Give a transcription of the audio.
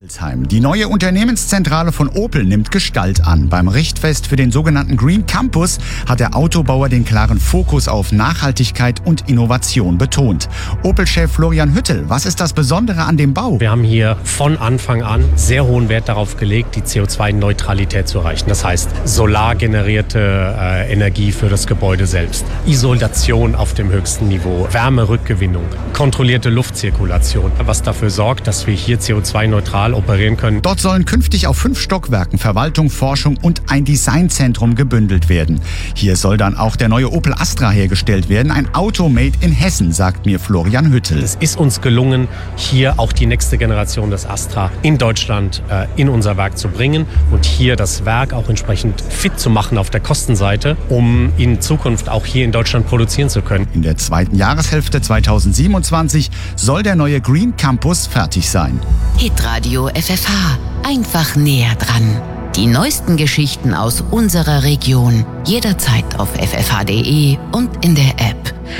Die neue Unternehmenszentrale von Opel nimmt Gestalt an. Beim Richtfest für den sogenannten Green Campus hat der Autobauer den klaren Fokus auf Nachhaltigkeit und Innovation betont. Opel-Chef Florian Hüttel, was ist das Besondere an dem Bau? Wir haben hier von Anfang an sehr hohen Wert darauf gelegt, die CO2-Neutralität zu erreichen. Das heißt, solargenerierte Energie für das Gebäude selbst, Isolation auf dem höchsten Niveau, Wärmerückgewinnung, kontrollierte Luftzirkulation, was dafür sorgt, dass wir hier CO2-neutral operieren können. Dort sollen künftig auf 5 Stockwerken Verwaltung, Forschung und ein Designzentrum gebündelt werden. Hier soll dann auch der neue Opel Astra hergestellt werden. Ein Auto made in Hessen, sagt mir Florian Hüttel. Es ist uns gelungen, hier auch die nächste Generation des Astra in Deutschland in unser Werk zu bringen und hier das Werk auch entsprechend fit zu machen auf der Kostenseite, um in Zukunft auch hier in Deutschland produzieren zu können. In der zweiten Jahreshälfte 2027 soll der neue Green Campus fertig sein. Hitradio FFH. Einfach näher dran. Die neuesten Geschichten aus unserer Region. Jederzeit auf ffh.de und in der App.